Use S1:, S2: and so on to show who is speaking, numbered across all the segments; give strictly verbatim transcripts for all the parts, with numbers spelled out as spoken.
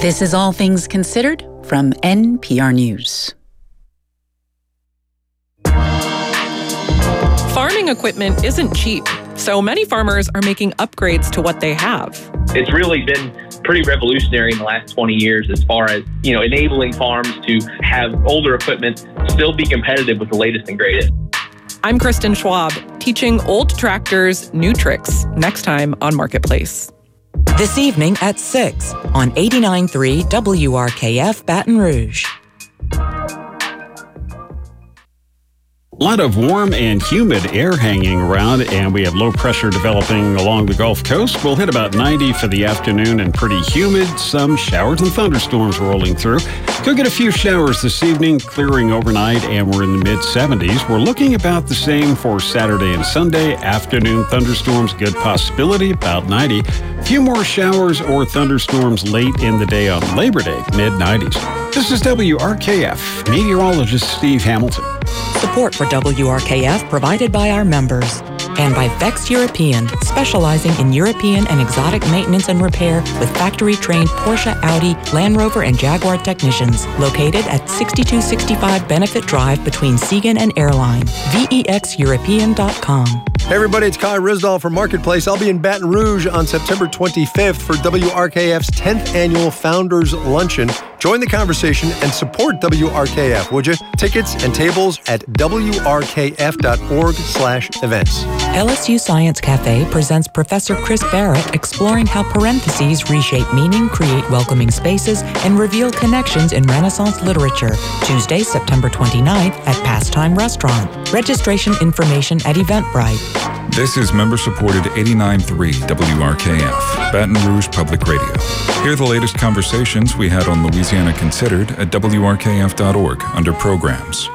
S1: This is All Things Considered from N P R News.
S2: Farming equipment isn't cheap, so many farmers are making upgrades to what they have.
S3: It's really been pretty revolutionary in the last twenty years as far as, you know, enabling farms to have older equipment still be competitive with the latest and greatest.
S2: I'm Kristen Schwab, teaching old tractors new tricks next time on Marketplace.
S4: This evening at six on eighty-nine point three W R K F Baton Rouge.
S5: A lot of warm and humid air hanging around, and we have low pressure developing along the Gulf Coast. We'll hit about ninety for the afternoon and pretty humid. Some showers and thunderstorms rolling through. Could get a few showers this evening, clearing overnight, and we're in the mid seventies. We're looking about the same for Saturday and Sunday. Afternoon thunderstorms, good possibility, about ninety. A few more showers or thunderstorms late in the day on Labor Day, mid nineties. This is W R K F, meteorologist Steve Hamilton.
S4: Support for W R K F provided by our members and by Vex European, specializing in European and exotic maintenance and repair with factory-trained Porsche, Audi, Land Rover, and Jaguar technicians. Located at sixty-two sixty-five Benefit Drive between Siegen and Airline. V E X European dot com.
S6: Hey everybody, it's Kai Risdall from Marketplace. I'll be in Baton Rouge on September twenty-fifth for W R K F's tenth Annual Founders Luncheon. Join the conversation and support W R K F, would you? Tickets and tables at W R K F dot org slash events.
S4: L S U Science Cafe presents Professor Chris Barrett exploring how parentheses reshape meaning, create welcoming spaces, and reveal connections in Renaissance literature. Tuesday, September twenty-ninth at Pastime Restaurant. Registration information at Eventbrite.
S7: This is member-supported eighty-nine point three W R K F, Baton Rouge Public Radio. Hear the latest conversations we had on Louisiana Considered at W R K F dot org under Programs.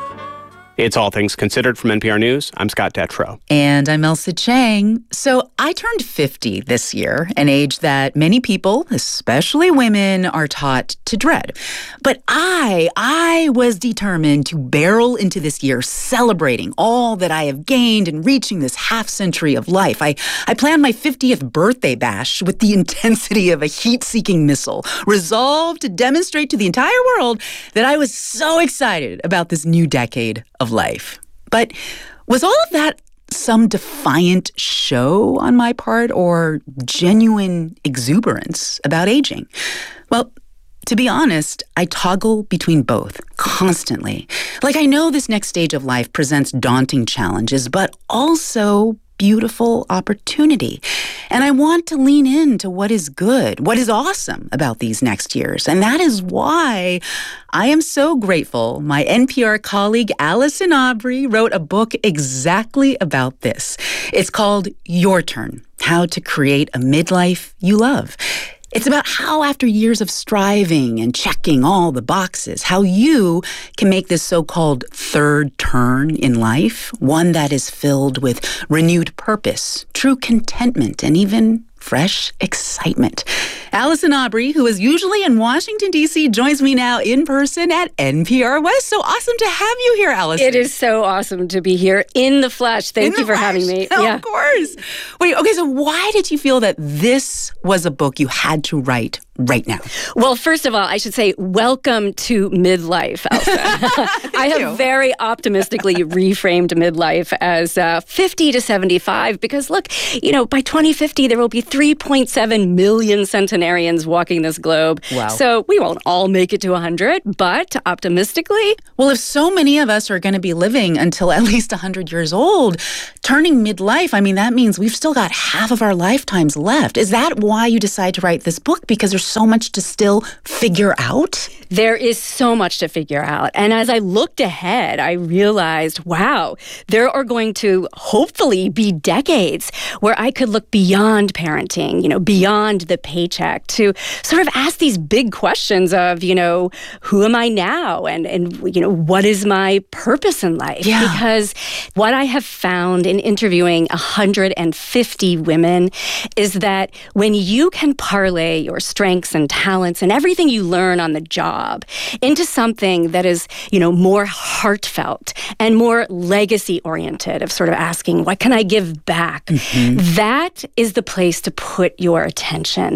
S8: It's All Things Considered from N P R News. I'm Scott Detrow.
S1: And I'm Elsa Chang. So I turned fifty this year, an age that many people, especially women, are taught to dread. But I, I was determined to barrel into this year celebrating all that I have gained in reaching this half century of life. I, I planned my fiftieth birthday bash with the intensity of a heat-seeking missile, resolved to demonstrate to the entire world that I was so excited about this new decade of life. But was all of that some defiant show on my part or genuine exuberance about aging? Well, to be honest, I toggle between both constantly. Like, I know this next stage of life presents daunting challenges, but also beautiful opportunity. And I want to lean into what is good, what is awesome about these next years. And that is why I am so grateful my N P R colleague Allison Aubrey wrote a book exactly about this. It's called Your Turn: How to Create a Midlife You Love. It's about how, after years of striving and checking all the boxes, how you can make this so-called third turn in life, one that is filled with renewed purpose, true contentment, and even fresh excitement. Allison Aubrey, who is usually in Washington, D C, joins me now in person at N P R West. So awesome to have you here, Allison.
S9: It is so awesome to be here in the flesh. Thank
S1: in
S9: you for
S1: flesh.
S9: having me.
S1: Oh,
S9: yeah.
S1: Of course. Wait, okay, so why did you feel that this was a book you had to write right now?
S9: Well, first of all, I should say welcome to midlife, Elsa. I have
S1: you.
S9: very optimistically reframed midlife as uh, fifty to seventy-five because, look, you know, by twenty fifty, there will be three point seven million centenarians walking this globe.
S1: Wow.
S9: So we won't all make it to one hundred, but optimistically.
S1: Well, if so many of us are going to be living until at least one hundred years old, turning midlife, I mean, that means we've still got half of our lifetimes left. Is that why you decide to write this book? Because there's so much to still figure out?
S9: There is so much to figure out. And as I looked ahead, I realized, wow, there are going to hopefully be decades where I could look beyond parenting, you know, beyond the paycheck to sort of ask these big questions of, you know, who am I now? And, and you know, what is my purpose in life?
S1: Yeah.
S9: Because what I have found in interviewing one hundred fifty women is that when you can parlay your strengths and talents and everything you learn on the job into something that is, you know, more heartfelt and more legacy oriented, of sort of asking, what can I give back? Mm-hmm. That is the place to put your attention.
S1: Let's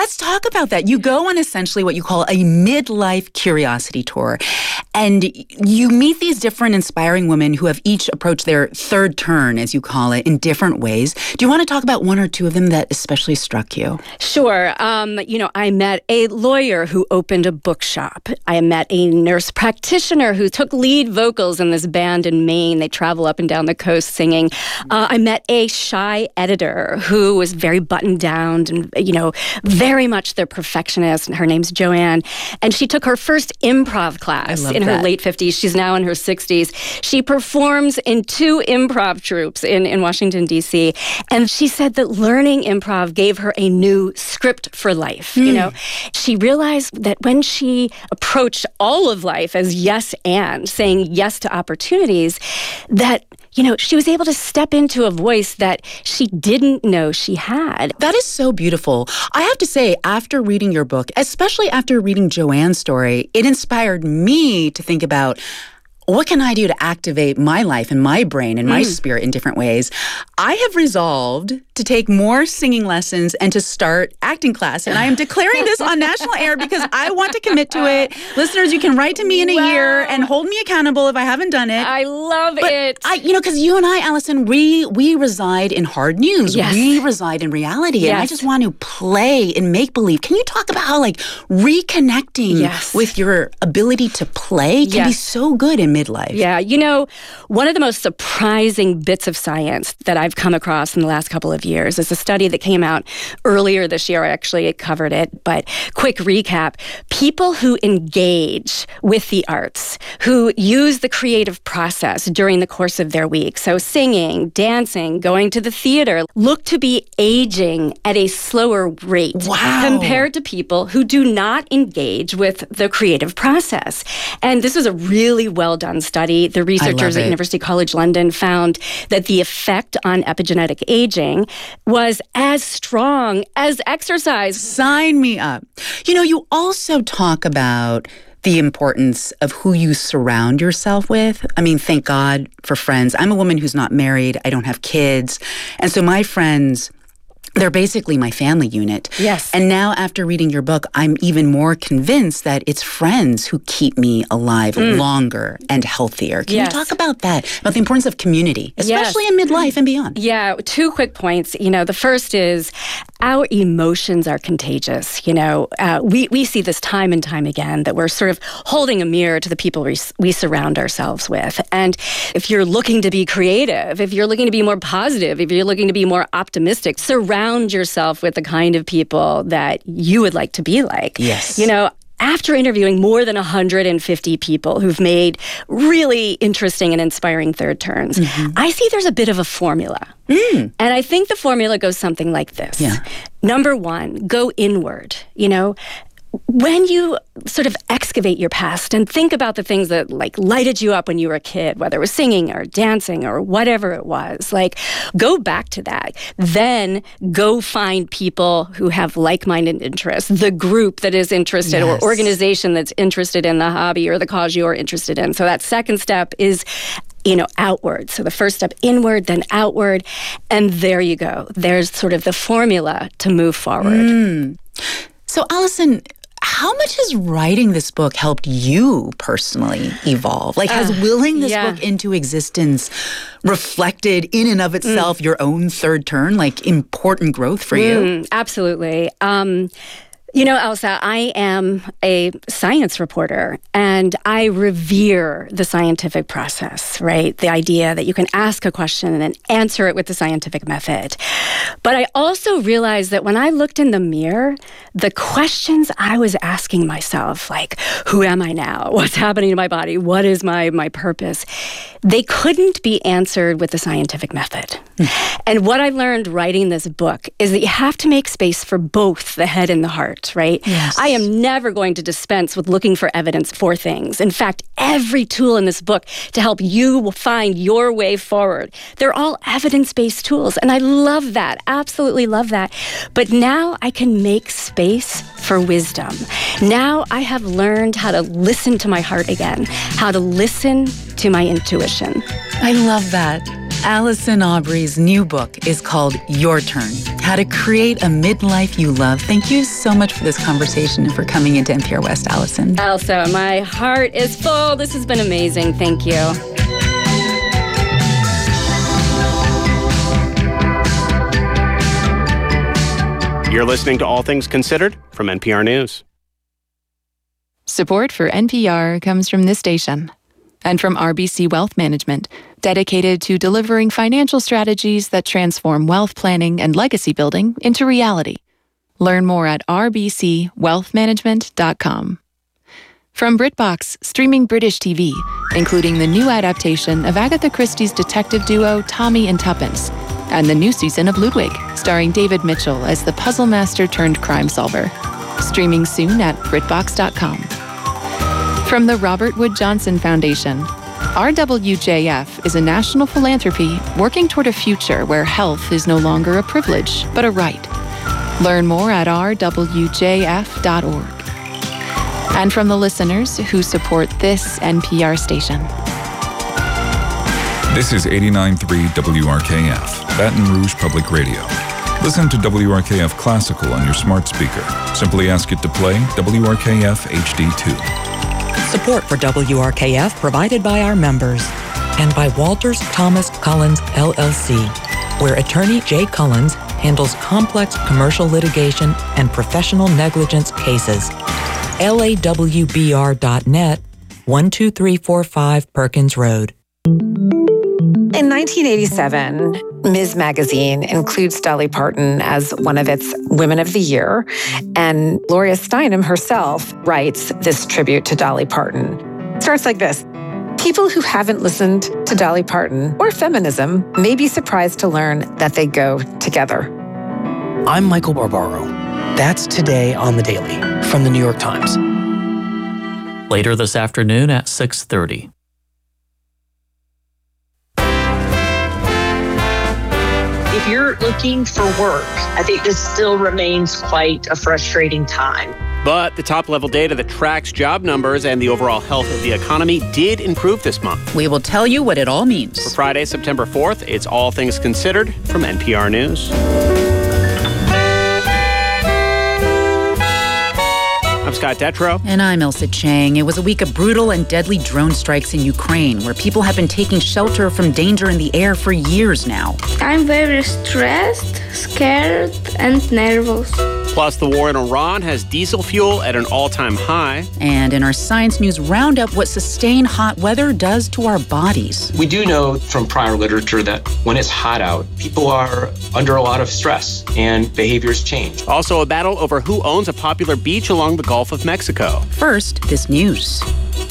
S1: let's talk about that. You go on essentially what you call a midlife curiosity tour, and you meet these different inspiring women who have each approached their third turn, as you call it, in different ways. Do you want to talk about one or two of them that especially struck you?
S9: Sure. Um, you know, I met a lawyer who opened a bookshop. I met a nurse practitioner who took lead vocals in this band in Maine. They travel up and down the coast singing. Uh, I met a shy editor who was very buttoned down and, you know, very much their perfectionist. Her name's Joanne. And she took her first improv class in her
S1: that.
S9: late fifties. She's now in her sixties. She performs in two improv troupes in, in Washington, D C. And she said that learning improv gave her a new script for life. Mm. You know, she realized that when she approached all of life as yes and, saying yes to opportunities, that you know, she was able to step into a voice that she didn't know she had.
S1: That is so beautiful. I have to say, after reading your book, especially after reading Joanne's story, it inspired me to think about, what can I do to activate my life and my brain and my mm. spirit in different ways? I have resolved to take more singing lessons and to start acting class. And I am declaring this on national air because I want to commit to it. Listeners, you can write to me in a wow. year and hold me accountable if I haven't done it.
S9: I love
S1: but
S9: it.
S1: I, you know, because you and I, Allison, we, we reside in hard news.
S9: Yes.
S1: We reside in reality.
S9: Yes.
S1: And I just want to play and make believe. Can you talk about how, like, reconnecting
S9: yes.
S1: with your ability to play can yes. be so good in midlife?
S9: Yeah. You know, one of the most surprising bits of science that I've come across in the last couple of years is a study that came out earlier this year. I actually covered it, but quick recap. People who engage with the arts, who use the creative process during the course of their week, so singing, dancing, going to the theater, look to be aging at a slower rate
S1: wow.
S9: compared to people who do not engage with the creative process. And this was a really well done study. The researchers at University College London found that the effect on epigenetic aging was as strong as exercise.
S1: Sign me up. You know, you also talk about the importance of who you surround yourself with. I mean, thank God for friends. I'm a woman who's not married. I don't have kids. And so my friends, they're basically my family unit.
S9: Yes.
S1: And now after reading your book, I'm even more convinced that it's friends who keep me alive mm. longer and healthier. Can
S9: yes.
S1: you talk about that, about the importance of community, especially
S9: yes.
S1: in midlife and beyond?
S9: Yeah, two quick points. You know, the first is our emotions are contagious. You know, uh, we, we see this time and time again, that we're sort of holding a mirror to the people we, we surround ourselves with. And if you're looking to be creative, if you're looking to be more positive, if you're looking to be more optimistic, surround yourself with the kind of people that you would like to be like.
S1: Yes.
S9: You know, after interviewing more than one hundred fifty people who've made really interesting and inspiring third turns, mm-hmm. I see there's a bit of a formula. Mm. And I think the formula goes something like this.
S1: Yeah.
S9: Number one, go inward. You know, when you sort of excavate your past and think about the things that like lighted you up when you were a kid, whether it was singing or dancing or whatever it was, like go back to that. Then go find people who have like-minded interests, the group that is interested yes. or organization that's interested in the hobby or the cause you're interested in. So that second step is, you know, outward. So the first step inward, then outward. And there you go. There's sort of the formula to move forward.
S1: Mm. So Allison, how much has writing this book helped you personally evolve? Like, has uh, willing this
S9: yeah.
S1: book into existence reflected in and of itself mm. your own third turn, like important growth for
S9: mm,
S1: you?
S9: Absolutely. Um, You know, Elsa, I am a science reporter, and I revere the scientific process, right? The idea that you can ask a question and then answer it with the scientific method. But I also realized that when I looked in the mirror, the questions I was asking myself, like, who am I now? What's happening to my body? What is my, my purpose? They couldn't be answered with the scientific method. Mm. And what I learned writing this book is that you have to make space for both the head and the heart, right?
S1: Yes.
S9: I am never going to dispense with looking for evidence for things. In fact, every tool in this book to help you find your way forward, they're all evidence-based tools. And I love that, absolutely love that. But now I can make space for wisdom. Now I have learned how to listen to my heart again, how to listen to my intuition.
S1: I love that. Allison Aubrey's new book is called Your Turn, How to Create a Midlife You Love. Thank you so much for this conversation and for coming into N P R West, Allison.
S9: Elsa, my heart is full. This has been amazing. Thank you.
S8: You're listening to All Things Considered from N P R News.
S10: Support for N P R comes from this station and from R B C Wealth Management, dedicated to delivering financial strategies that transform wealth planning and legacy building into reality. Learn more at r b c wealth management dot com. From BritBox, streaming British T V, including the new adaptation of Agatha Christie's detective duo Tommy and Tuppence, and the new season of Ludwig, starring David Mitchell as the puzzle master turned crime solver. Streaming soon at brit box dot com. From the Robert Wood Johnson Foundation, R W J F is a national philanthropy working toward a future where health is no longer a privilege, but a right. Learn more at r w j f dot org. And from the listeners who support this N P R station.
S7: This is eighty-nine point three W R K F, Baton Rouge Public Radio. Listen to W R K F Classical on your smart speaker. Simply ask it to play W R K F H D two.
S4: Support for W R K F provided by our members and by Walters Thomas Collins, L L C, where attorney Jay Collins handles complex commercial litigation and professional negligence cases. L A W B R dot net, one two three four five Perkins Road.
S11: In nineteen eighty-seven, Ms. Magazine includes Dolly Parton as one of its Women of the Year, and Gloria Steinem herself writes this tribute to Dolly Parton. It starts like this. People who haven't listened to Dolly Parton or feminism may be surprised to learn that they go together.
S12: I'm Michael Barbaro. That's Today on the Daily from the New York Times.
S13: Later this afternoon at six thirty.
S14: If you're looking for work, I think this still remains quite a frustrating time.
S8: But the top-level data that tracks job numbers and the overall health of the economy did improve this month.
S1: We will tell you what it all means.
S8: For Friday, September fourth, it's All Things Considered from N P R News. I'm Scott Detrow.
S1: And I'm Elsa Chang. It was a week of brutal and deadly drone strikes in Ukraine, where people have been taking shelter from danger in the air for years now.
S15: I'm very stressed, scared, and nervous.
S8: Plus, the war in Iran has diesel fuel at an all-time high.
S1: And in our Science News Roundup, what sustained hot weather does to our bodies.
S16: We do know from prior literature that when it's hot out, people are under a lot of stress and behaviors change.
S8: Also, a battle over who owns a popular beach along the Gulf of Mexico.
S1: First, this news.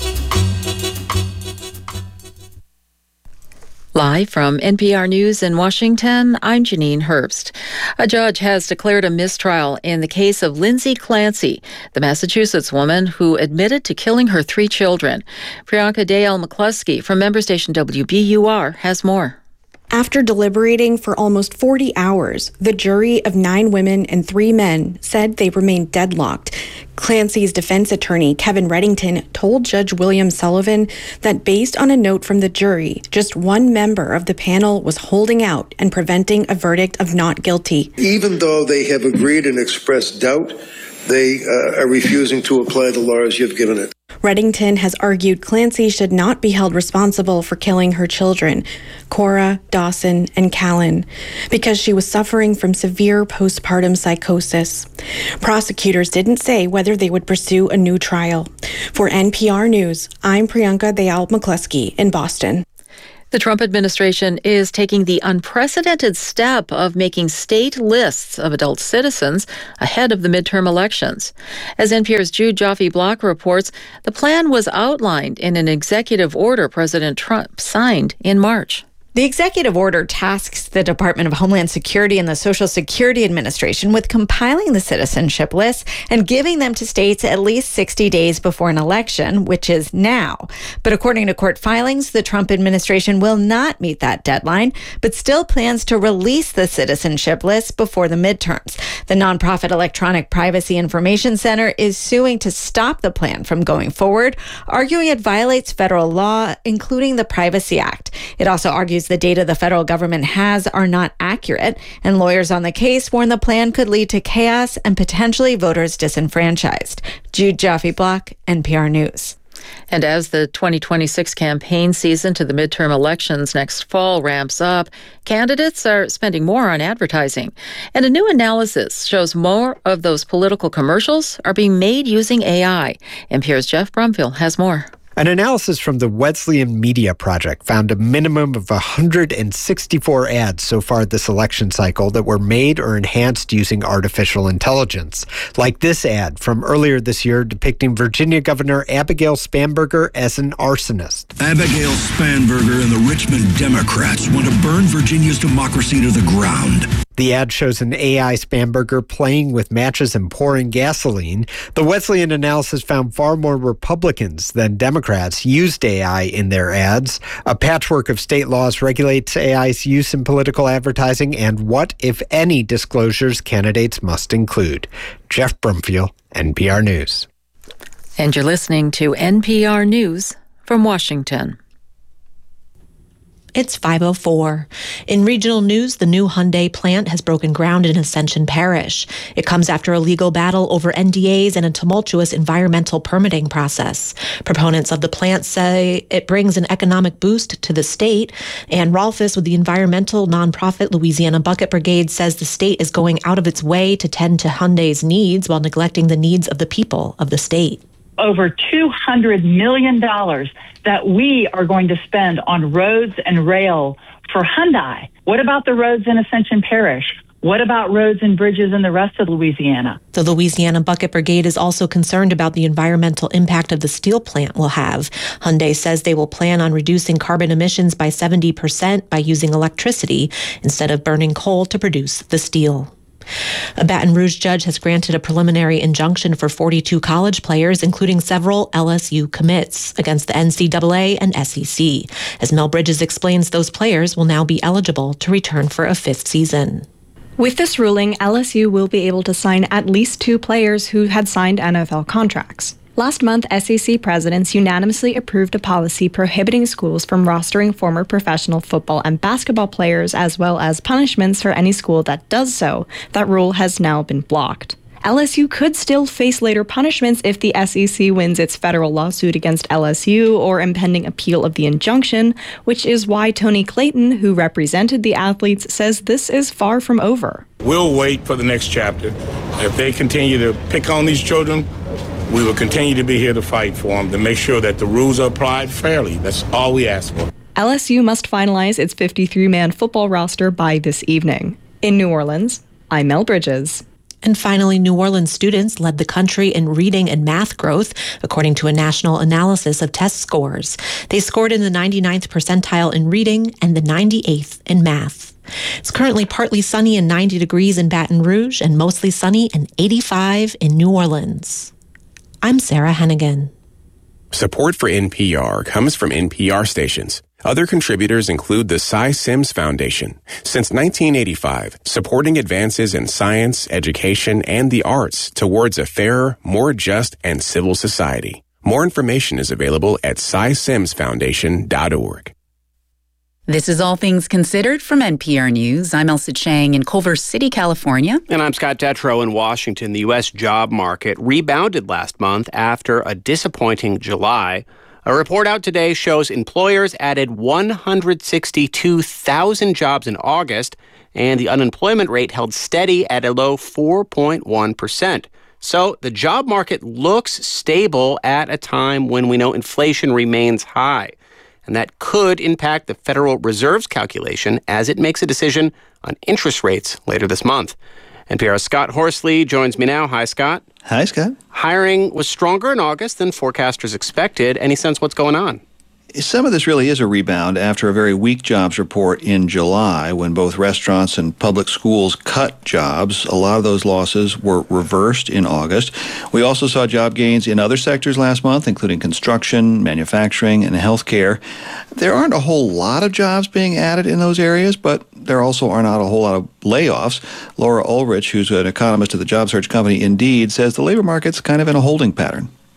S17: Live from N P R News in Washington, I'm Janine Herbst. A judge has declared a mistrial in the case of Lindsay Clancy, the Massachusetts woman who admitted to killing her three children. Priyanka Dayal McCluskey from member station W B U R has more.
S18: After deliberating for almost forty hours, the jury of nine women and three men said they remained deadlocked. Clancy's defense attorney, Kevin Reddington, told Judge William Sullivan that based on a note from the jury, just one member of the panel was holding out and preventing a verdict of not guilty.
S19: Even though they have agreed and expressed doubt, they uh, are refusing to apply the law as you've given it.
S18: Reddington has argued Clancy should not be held responsible for killing her children, Cora, Dawson, and Callan, because she was suffering from severe postpartum psychosis. Prosecutors didn't say whether they would pursue a new trial. For N P R News, I'm Priyanka Dayal McCluskey in Boston.
S17: The Trump administration is taking the unprecedented step of making state lists of adult citizens ahead of the midterm elections. As N P R's Jude Joffe-Block reports, the plan was outlined in an executive order President Trump signed in March.
S20: The executive order tasks the Department of Homeland Security and the Social Security Administration with compiling the citizenship lists and giving them to states at least sixty days before an election, which is now. But according to court filings, the Trump administration will not meet that deadline, but still plans to release the citizenship list before the midterms. The nonprofit Electronic Privacy Information Center is suing to stop the plan from going forward, arguing it violates federal law, including the Privacy Act. It also argues argues the data the federal government has are not accurate, and lawyers on the case warn the plan could lead to chaos and potentially voters disenfranchised. Jude Joffe-Block, N P R News.
S17: And as the twenty twenty-six campaign season to the midterm elections next fall ramps up, candidates are spending more on advertising. And a new analysis shows more of those political commercials are being made using A I. N P R's Jeff Brumfield has more.
S21: An analysis from the Wesleyan Media Project found a minimum of one hundred sixty-four ads so far this election cycle that were made or enhanced using artificial intelligence. Like this ad from earlier this year depicting Virginia Governor Abigail Spanberger as an arsonist.
S22: Abigail Spanberger and the Richmond Democrats want to burn Virginia's democracy to the ground.
S21: The ad shows an A I Spanberger playing with matches and pouring gasoline. The Wesleyan analysis found far more Republicans than Democrats used A I in their ads. A patchwork of state laws regulates A I's use in political advertising and what, if any, disclosures candidates must include. Jeff Brumfield, N P R News.
S17: And you're listening to N P R News from Washington.
S23: It's five oh four. In regional news, the new Hyundai plant has broken ground in Ascension Parish. It comes after a legal battle over N D As and a tumultuous environmental permitting process. Proponents of the plant say it brings an economic boost to the state. And Rolfes with the environmental nonprofit Louisiana Bucket Brigade says the state is going out of its way to tend to Hyundai's needs while neglecting the needs of the people of the state.
S24: Over two hundred million dollars that we are going to spend on roads and rail for Hyundai. What about the roads in Ascension Parish? What about roads and bridges in the rest of Louisiana?
S23: The Louisiana Bucket Brigade is also concerned about the environmental impact of the steel plant will have. Hyundai says they will plan on reducing carbon emissions by seventy percent by using electricity instead of burning coal to produce the steel. A Baton Rouge judge has granted a preliminary injunction for forty-two college players, including several L S U commits, against the N C double A and S E C. As Mel Bridges explains, those players will now be eligible to return for a fifth season.
S25: With this ruling, L S U will be able to sign at least two players who had signed N F L contracts. Last month, S E C presidents unanimously approved a policy prohibiting schools from rostering former professional football and basketball players, as well as punishments for any school that does so. That rule has now been blocked. L S U could still face later punishments if the S E C wins its federal lawsuit against L S U or impending appeal of the injunction, which is why Tony Clayton, who represented the athletes, says this is far from over.
S26: We'll wait for the next chapter. If they continue to pick on these children, we will continue to be here to fight for them, to make sure that the rules are applied fairly. That's all we ask for.
S25: L S U must finalize its fifty-three man football roster by this evening. In New Orleans, I'm Mel Bridges.
S23: And finally, New Orleans students led the country in reading and math growth, according to a national analysis of test scores. They scored in the ninety-ninth percentile in reading and the ninety-eighth in math. It's currently partly sunny and ninety degrees in Baton Rouge and mostly sunny and eighty-five in New Orleans. I'm Sarah Hennigan.
S27: Support for N P R comes from N P R stations. Other contributors include the Cy Sims Foundation. Since nineteen eighty-five, supporting advances in science, education, and the arts towards a fairer, more just, and civil society. More information is available at cy sims foundation dot org.
S1: This is All Things Considered from N P R News. I'm Elsa Chang in Culver City, California.
S8: And I'm Scott Detrow in Washington. The U S job market rebounded last month after a disappointing July. A report out today shows employers added one hundred sixty-two thousand jobs in August, and the unemployment rate held steady at a low four point one percent. So the job market looks stable at a time when we know inflation remains high. And that could impact the Federal Reserve's calculation as it makes a decision on interest rates later this month. N P R's Scott Horsley joins me now. Hi, Scott.
S28: Hi, Scott.
S8: Hiring was stronger in August than forecasters expected. Any sense what's going on?
S28: Some of this really is a rebound after a very weak jobs report in July when both restaurants and public schools cut jobs. A lot of those losses were reversed in August. We also saw job gains in other sectors last month, including construction, manufacturing, and healthcare. There aren't a whole lot of jobs being added in those areas, but there also are not a whole lot of layoffs. Laura Ulrich, who's an economist at the job search company Indeed, says the labor market's kind of in a holding pattern.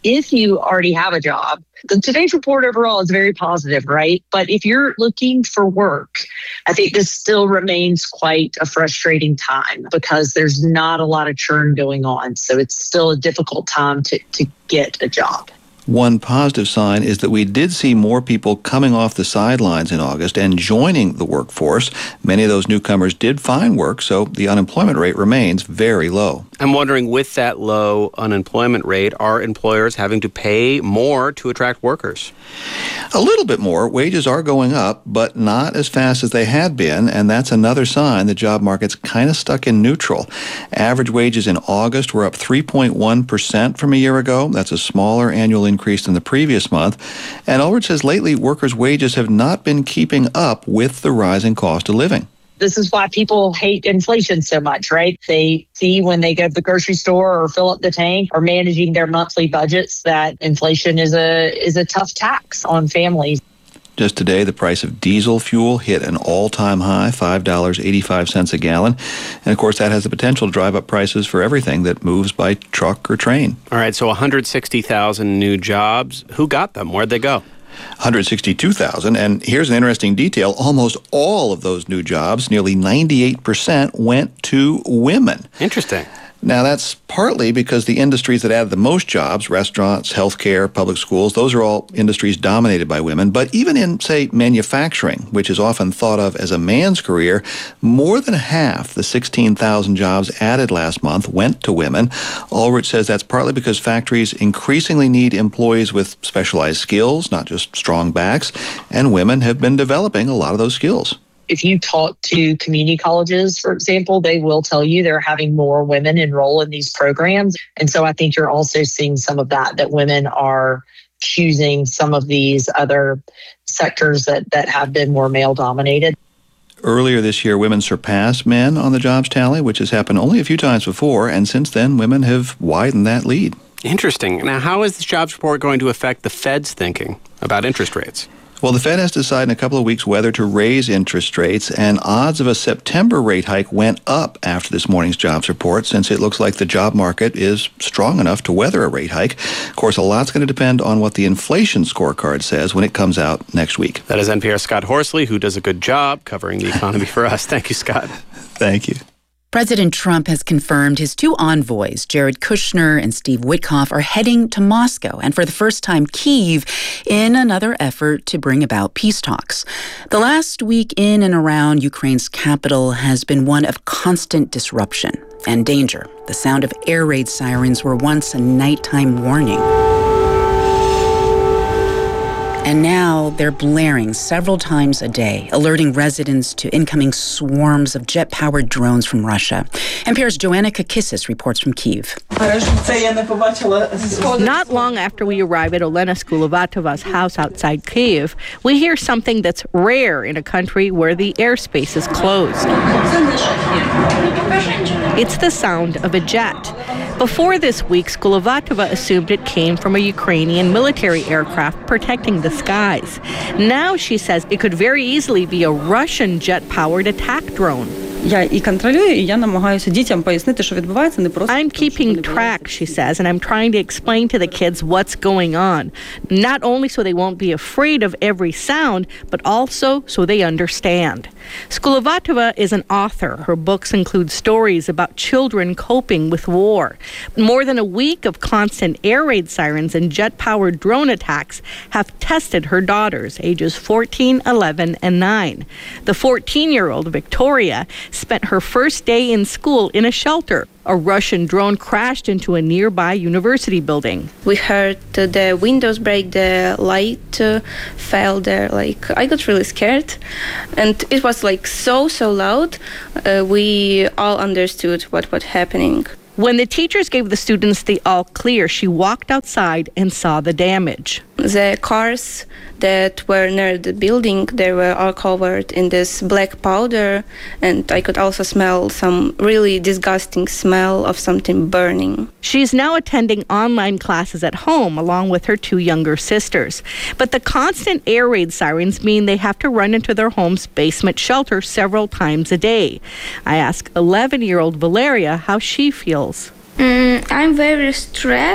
S14: If you already have a job, the today's report overall is very positive, right? But if you're looking for work, I think this still remains quite a frustrating time because there's not a lot of churn going on. So it's still a difficult time to, to get a job.
S28: One positive sign is that we did see more people coming off the sidelines in August and joining the workforce. Many of those newcomers did find work, so the unemployment rate remains very low.
S8: I'm wondering, with that low unemployment rate, are employers having to pay more to attract workers?
S28: A little bit more. Wages are going up, but not as fast as they had been, and that's another sign the job market's kind of stuck in neutral. Average wages in August were up three point one percent from a year ago. That's a smaller annual increase than the previous month. And Ulrich says lately workers' wages have not been keeping up with the rising cost of living.
S14: This is why people hate inflation so much, right? They see when they go to the grocery store or fill up the tank or managing their monthly budgets that inflation is a is a tough tax on families.
S28: Just today, the price of diesel fuel hit an all-time high, five dollars and eighty-five cents a gallon. And, of course, that has the potential to drive up prices for everything that moves by truck or train.
S8: All right, so one hundred sixty thousand new jobs. Who got them? Where'd they go?
S28: one hundred sixty-two thousand, and here's an interesting detail. Almost all of those new jobs, nearly ninety-eight percent, went to women.
S8: Interesting.
S28: Now, that's partly because the industries that added the most jobs, restaurants, healthcare, public schools, those are all industries dominated by women. But even in, say, manufacturing, which is often thought of as a man's career, more than half the sixteen thousand jobs added last month went to women. Ulrich says that's partly because factories increasingly need employees with specialized skills, not just strong backs, and women have been developing a lot of those skills.
S14: If you talk to community colleges, for example, they will tell you they're having more women enroll in these programs. And so I think you're also seeing some of that, that women are choosing some of these other sectors that, that have been more male-dominated.
S28: Earlier this year, women surpassed men on the jobs tally, which has happened only a few times before, and since then, women have widened that lead.
S8: Interesting. Now, how is this jobs report going to affect the Fed's thinking about interest rates?
S28: Well, the Fed has to decide in a couple of weeks whether to raise interest rates, and odds of a September rate hike went up after this morning's jobs report, since it looks like the job market is strong enough to weather a rate hike. Of course, a lot's going to depend on what the inflation scorecard says when it comes out next week.
S8: That is N P R's Scott Horsley, who does a good job covering the economy for us. Thank you, Scott.
S28: Thank you.
S1: President Trump has confirmed his two envoys, Jared Kushner and Steve Witkoff, are heading to Moscow and for the first time Kyiv in another effort to bring about peace talks. The last week in and around Ukraine's capital has been one of constant disruption and danger. The sound of air raid sirens were once a nighttime warning. And now they're blaring several times a day, alerting residents to incoming swarms of jet-powered drones from Russia. N P R's Joanna Kakissis reports from Kyiv.
S2: Not long after we arrive at Olena Skulivatova's house outside Kyiv, we hear something that's rare in a country where the airspace is closed. It's the sound of a jet. Before this week, Skulivatova assumed it came from a Ukrainian military aircraft protecting the skies. Now she says it could very easily be a Russian jet-powered attack drone. I'm keeping track, she says, and I'm trying to explain to the kids what's going on. Not only so they won't be afraid of every sound, but also so they understand. Skulivatova is an author. Her books include stories about children coping with war. More than a week of constant air raid sirens and jet-powered drone attacks have tested her daughters, ages fourteen, eleven, and nine. The fourteen-year-old, Victoria, spent her first day in school in a shelter. A Russian drone crashed into a nearby university building.
S15: We heard uh, the windows break, the light uh, fell there. Like, I got really scared. And it was like so, so loud. Uh, we all understood what was happening.
S2: When the teachers gave the students the all clear, she walked outside and saw the damage.
S15: The cars that were near the building, they were all covered in this black powder, and I could also smell some really disgusting smell of something burning.
S2: She's now attending online classes at home along with her two younger sisters. But the constant air raid sirens mean they have to run into their home's basement shelter several times a day. I ask eleven-year-old Valeria how she feels.
S15: Mm, I'm very stressed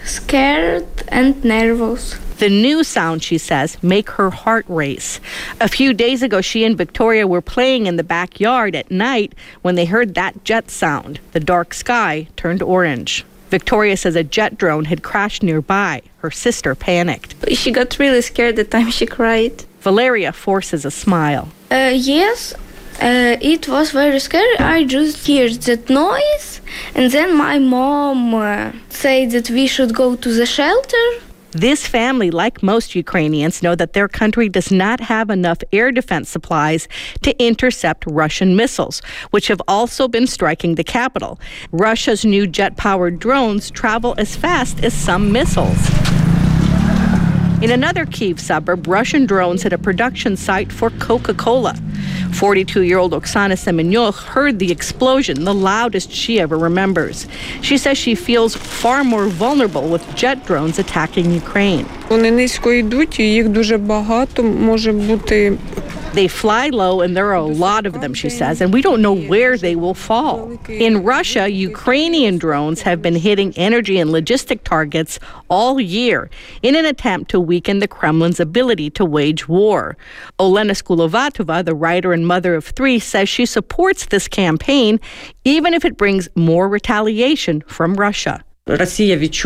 S15: scared and nervous.
S2: The new sound, she says, make her heart race. A few days ago, she and Victoria were playing in the backyard at night when they heard that jet sound. The dark sky turned orange. Victoria says a jet drone had crashed nearby. Her sister panicked.
S15: She got really scared the time she cried.
S2: Valeria forces a smile.
S15: Uh, yes, uh, it was very scary. I just heard that noise, and then my mom uh, said that we should go to the shelter.
S2: This family, like most Ukrainians, know that their country does not have enough air defense supplies to intercept Russian missiles, which have also been striking the capital. Russia's new jet-powered drones travel as fast as some missiles. In another Kyiv suburb, Russian drones hit a production site for Coca-Cola. forty-two-year-old Oksana Semenyuk heard the explosion, the loudest she ever remembers. She says she feels far more vulnerable with jet drones attacking Ukraine.
S3: Вони низько йдуть, і їх дуже багато може бути.
S2: They fly low, and there are a lot of them, she says, and we don't know where they will fall. In Russia, Ukrainian drones have been hitting energy and logistic targets all year in an attempt to weaken the Kremlin's ability to wage war. Olena Skulovatova, the writer and mother of three, says she supports this campaign, even if it brings more retaliation from Russia. Russians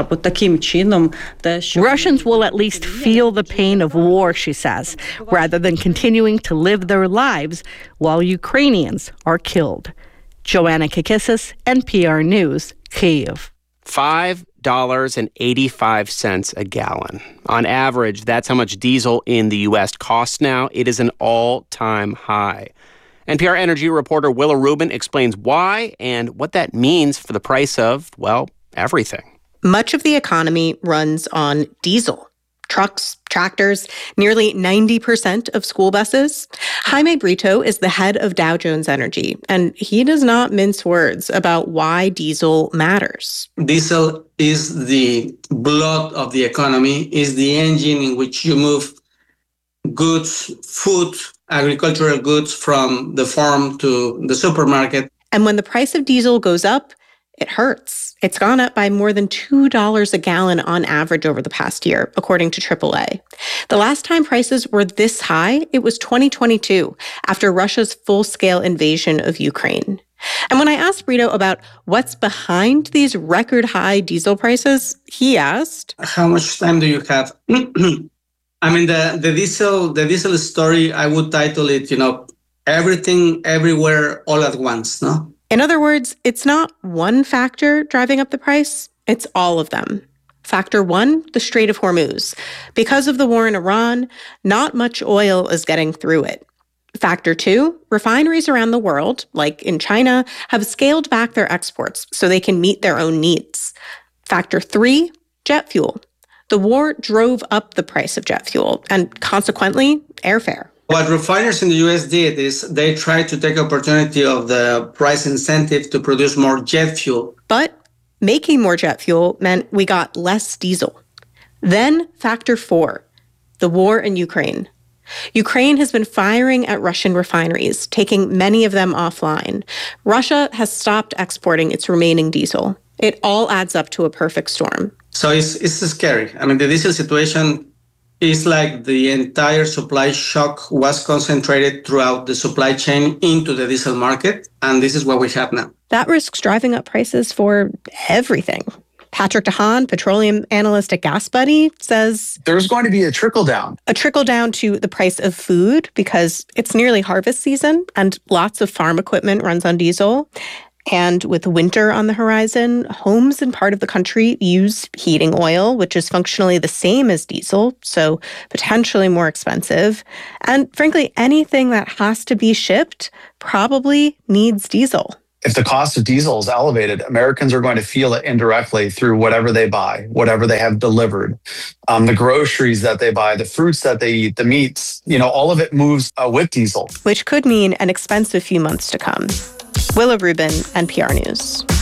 S2: will at least feel the pain of war, she says, rather than continuing to live their lives while Ukrainians are killed. Joanna Kakissis, N P R News, Kyiv.
S8: five dollars and eighty-five cents a gallon. On average, that's how much diesel in the U S costs now. It is an all-time high. N P R energy reporter Willa Rubin explains why and what that means for the price of, well, everything.
S4: Much of the economy runs on diesel. Trucks, tractors, nearly ninety percent of school buses. Jaime Brito is the head of Dow Jones Energy, and he does not mince words about why diesel matters.
S5: Diesel is the blood of the economy, is the engine in which you move goods, food, agricultural goods from the farm to the supermarket.
S4: And when the price of diesel goes up, it hurts. It's gone up by more than two dollars a gallon on average over the past year, according to triple A. The last time prices were this high, it was twenty twenty-two, after Russia's full-scale invasion of Ukraine. And when I asked Brito about what's behind these record-high diesel prices, he asked,
S5: how much time do you have? I mean, the, the diesel the diesel story, I would title it, you know, everything, everywhere, all at once, no?
S4: In other words, it's not one factor driving up the price, it's all of them. Factor one, the Strait of Hormuz. Because of the war in Iran, not much oil is getting through it. Factor two, refineries around the world, like in China, have scaled back their exports so they can meet their own needs. Factor three, jet fuel. The war drove up the price of jet fuel and consequently, airfare.
S5: What refiners in the U S did is they tried to take opportunity of the price incentive to produce more jet fuel.
S4: But making more jet fuel meant we got less diesel. Then factor four, the war in Ukraine. Ukraine has been firing at Russian refineries, taking many of them offline. Russia has stopped exporting its remaining diesel. It all adds up to a perfect storm.
S5: So it's, it's scary. I mean, the diesel situation is like the entire supply shock was concentrated throughout the supply chain into the diesel market, and this is what we have now.
S4: That risks driving up prices for everything. Patrick DeHaan, petroleum analyst at GasBuddy, says
S6: there's going to be a trickle down.
S4: A trickle down to the price of food because it's nearly harvest season and lots of farm equipment runs on diesel. And with winter on the horizon, homes in part of the country use heating oil, which is functionally the same as diesel, so potentially more expensive. And frankly, anything that has to be shipped probably needs diesel.
S6: If the cost of diesel is elevated, Americans are going to feel it indirectly through whatever they buy, whatever they have delivered, um, the groceries that they buy, the fruits that they eat, the meats, you know, all of it moves uh, with diesel.
S4: Which could mean an expensive few months to come. Willa Rubin, N P R News.